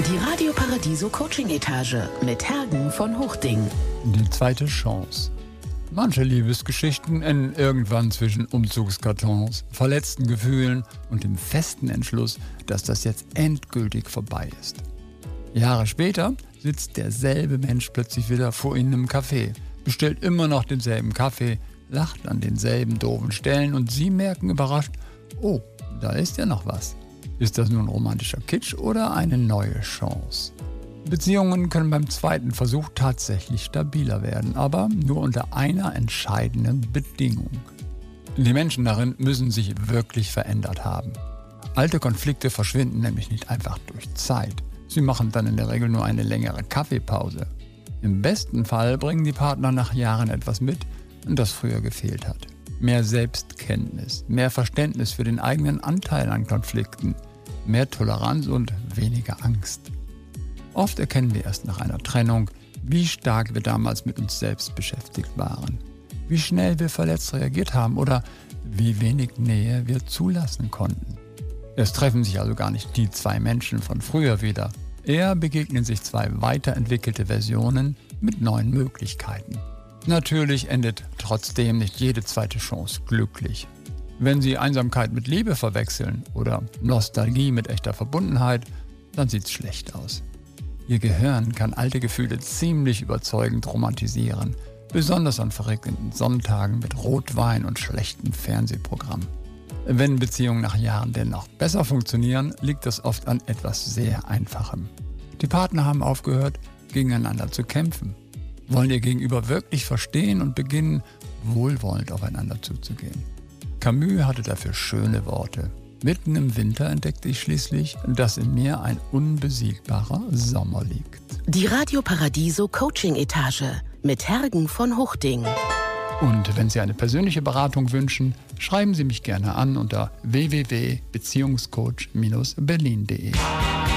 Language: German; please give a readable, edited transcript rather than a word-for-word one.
Die Radio Paradiso Coaching Etage mit Hergen von Hochding. Die zweite Chance. Manche Liebesgeschichten enden irgendwann zwischen Umzugskartons, verletzten Gefühlen und dem festen Entschluss, dass das jetzt endgültig vorbei ist. Jahre später sitzt derselbe Mensch plötzlich wieder vor Ihnen im Café, bestellt immer noch denselben Kaffee, lacht an denselben doofen Stellen und Sie merken überrascht, oh, da ist ja noch was. Ist das nun romantischer Kitsch oder eine neue Chance? Beziehungen können beim zweiten Versuch tatsächlich stabiler werden, aber nur unter einer entscheidenden Bedingung. Die Menschen darin müssen sich wirklich verändert haben. Alte Konflikte verschwinden nämlich nicht einfach durch Zeit. Sie machen dann in der Regel nur eine längere Kaffeepause. Im besten Fall bringen die Partner nach Jahren etwas mit, das früher gefehlt hat. Mehr Selbstkenntnis, mehr Verständnis für den eigenen Anteil an Konflikten, mehr Toleranz und weniger Angst. Oft erkennen wir erst nach einer Trennung, wie stark wir damals mit uns selbst beschäftigt waren, wie schnell wir verletzt reagiert haben oder wie wenig Nähe wir zulassen konnten. Es treffen sich also gar nicht die zwei Menschen von früher wieder. Eher begegnen sich zwei weiterentwickelte Versionen mit neuen Möglichkeiten. Natürlich endet trotzdem nicht jede zweite Chance glücklich. Wenn Sie Einsamkeit mit Liebe verwechseln oder Nostalgie mit echter Verbundenheit, dann sieht's schlecht aus. Ihr Gehirn kann alte Gefühle ziemlich überzeugend romantisieren, besonders an verregneten Sonntagen mit Rotwein und schlechten Fernsehprogrammen. Wenn Beziehungen nach Jahren dennoch besser funktionieren, liegt das oft an etwas sehr Einfachem. Die Partner haben aufgehört, gegeneinander zu kämpfen, wollen ihr Gegenüber wirklich verstehen und beginnen, wohlwollend aufeinander zuzugehen. Camus hatte dafür schöne Worte. Mitten im Winter entdeckte ich schließlich, dass in mir ein unbesiegbarer Sommer liegt. Die Radio Paradiso Coaching Etage mit Hergen von Hochding. Und wenn Sie eine persönliche Beratung wünschen, schreiben Sie mich gerne an unter www.beziehungscoach-berlin.de.